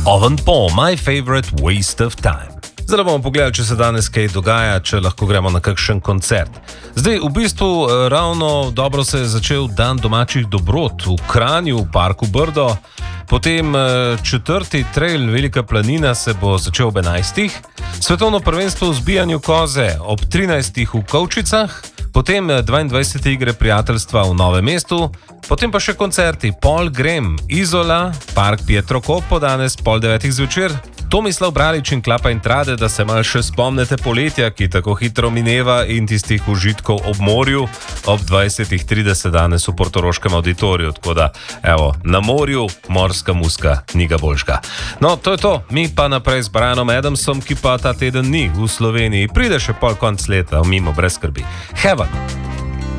Oven Paul, My Favorite Waste of Time. Zdaj bomo pogledali, če se danes kaj dogaja, če lahko gremo na kakšen koncert. Zdaj, v bistvu, ravno dobro se je začel dan domačih dobrot v Kranju, v parku Brdo. Potem 4. trail Velika planina se bo začel ob 11. Svetovno prvenstvo v zbijanju koze ob 13. v Kovčicah. Potem 22. igre prijateljstva v Novem mestu. Potem pa še koncerti Paul Graham, Izola, Park Pietro Coppo danes pol 9. zvečer. Tomislav Bralič in Klapa in Trade, da se malo še spomnite poletja, ki tako hitro mineva, in tistih užitkov ob morju ob 20.30 danes v portoroškem auditoriju. Tako da, evo, na morju morska muska, ni ga boljška. No, to je to. Mi pa naprej s Brianom Adamsom, ki pa ta teden ni v Sloveniji. Pride še pol konc leta, mimo, brez skrbi. Heaven.